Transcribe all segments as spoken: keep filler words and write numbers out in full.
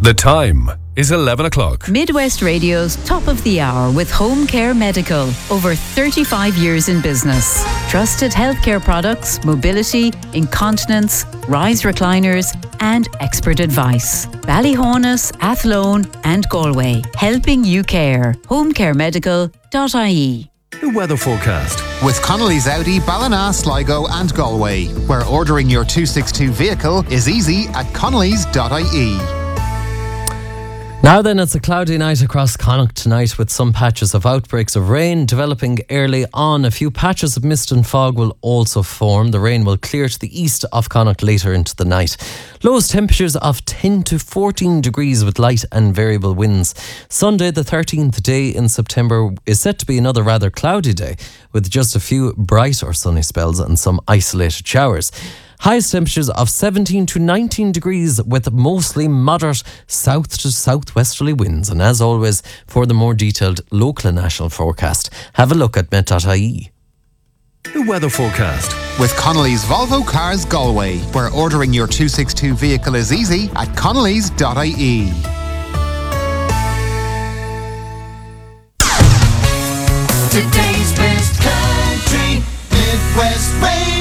The time is eleven o'clock. Midwest Radio's Top of the Hour with Home Care Medical. Over thirty-five years in business. Trusted healthcare products, mobility, incontinence, rise recliners, and expert advice. Ballyhonus, Athlone, and Galway. Helping you care. home care medical dot I E. The weather forecast. With Connolly's Audi, Ballina, Sligo and Galway, where ordering your two sixty-two vehicle is easy at connellys dot I E. Now then, it's a cloudy night across Connacht tonight with some patches of outbreaks of rain developing early on. A few patches of mist and fog will also form. The rain will clear to the east of Connacht later into the night. Lowest temperatures of ten to fourteen degrees with light and variable winds. Sunday, the thirteenth day in September, is set to be another rather cloudy day with just a few bright or sunny spells and some isolated showers. Highest temperatures of seventeen to nineteen degrees with mostly moderate south to southwesterly winds. And as always, for the more detailed local and national forecast, have a look at met dot I E. The weather forecast. With Connolly's Volvo Cars Galway, where ordering your two sixty-two vehicle is easy at connellys dot I E. Today's best country, Midwest Radio.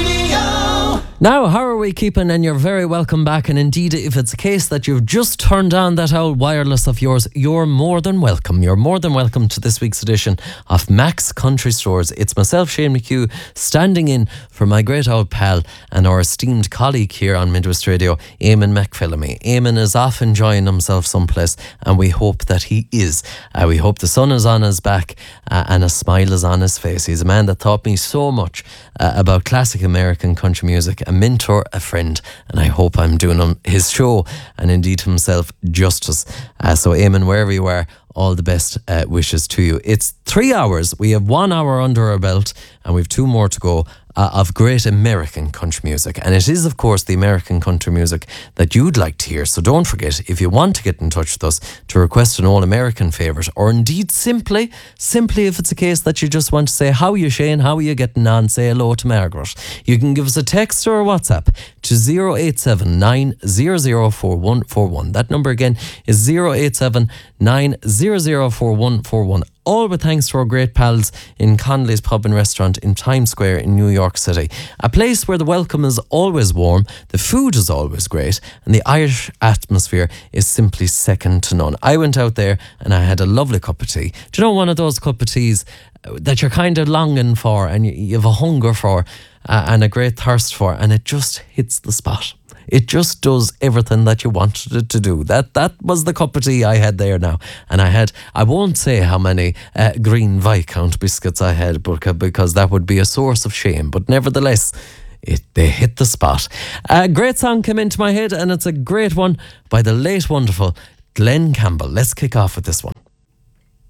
Now, how are we keeping? And you're very welcome back. And indeed, if it's a case that you've just turned on that old wireless of yours, you're more than welcome. You're more than welcome to this week's edition of Mac's Country Stores. It's myself, Shane McHugh, standing in for my great old pal and our esteemed colleague here on Midwest Radio, Eamon McPhillamy. Eamon is off enjoying himself someplace, and we hope that he is. Uh, we hope the sun is on his back uh, and a smile is on his face. He's a man that taught me so much uh, about classic American country music. A mentor, a friend, and I hope I'm doing him his show and indeed himself justice. Uh, so Eamon, wherever you are, all the best uh, wishes to you. It's three hours. We have one hour under our belt and we've two more to go uh, of great American country music. And it is, of course, the American country music that you'd like to hear. So don't forget, if you want to get in touch with us to request an all-American favourite, or indeed simply, simply if it's a case that you just want to say, how are you, Shane? How are you getting on? Say hello to Margaret. You can give us a text or a WhatsApp to zero eight seven nine zero zero four one four one. That number again is zero eight seven nine zero zero four one four one. All with thanks to our great pals in Connolly's Pub and Restaurant in Times Square in New York City. A place where the welcome is always warm, the food is always great, and the Irish atmosphere is simply second to none. I went out there and I had a lovely cup of tea. Do you know, one of those cup of teas that you're kind of longing for and you have a hunger for uh, and a great thirst for, and it just hits the spot. It just does everything that you wanted it to do. That that was the cup of tea I had there now. And I had, I won't say how many uh, green Viscount biscuits I had, but, because that would be a source of shame. But nevertheless, it they hit the spot. A great song came into my head, and it's a great one by the late wonderful Glenn Campbell. Let's kick off with this one.